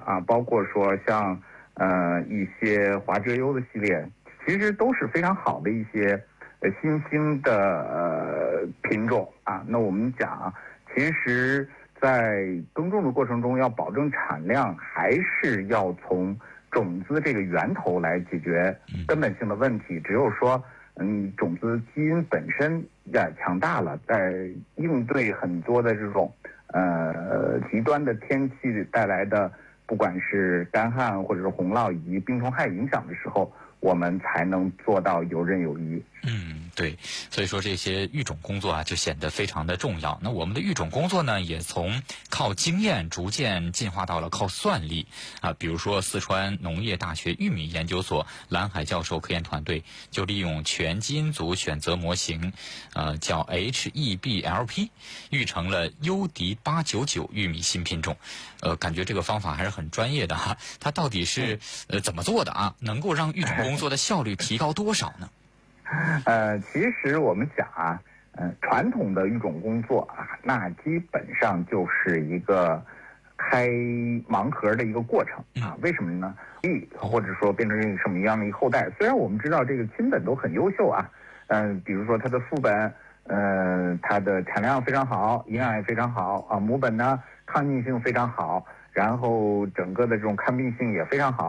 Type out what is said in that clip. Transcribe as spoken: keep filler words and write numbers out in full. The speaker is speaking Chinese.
啊，包括说像呃一些华遮优的系列，其实都是非常好的一些呃新兴的呃品种啊。那我们讲，其实在耕种的过程中要保证产量，还是要从种子这个源头来解决根本性的问题。只有说嗯，种子基因本身呀强大了，在应对很多的这种呃极端的天气带来的，不管是干旱或者是洪涝以及病虫害影响的时候，我们才能做到游刃有余。 嗯，对，所以说这些育种工作啊，就显得非常的重要。那我们的育种工作呢，也从靠经验逐渐进化到了靠算力啊。比如说，四川农业大学玉米研究所蓝海教授科研团队就利用全基因组选择模型，呃，叫 H E B L P， 育成了优迪八九九玉米新品种。呃，感觉这个方法还是很专业的哈。它到底是呃怎么做的啊？能够让育种工作的效率提高多少呢？ 呃，其实我们讲啊，呃，传统的育种工作啊，那基本上就是一个开盲盒的一个过程啊。为什么呢？或者说变成一个什么样的一个后代？虽然我们知道这个亲本都很优秀啊，嗯、呃，比如说它的父本，呃，它的产量非常好，营养也非常好啊，母本呢抗逆性非常好，然后整个的这种抗病性也非常好。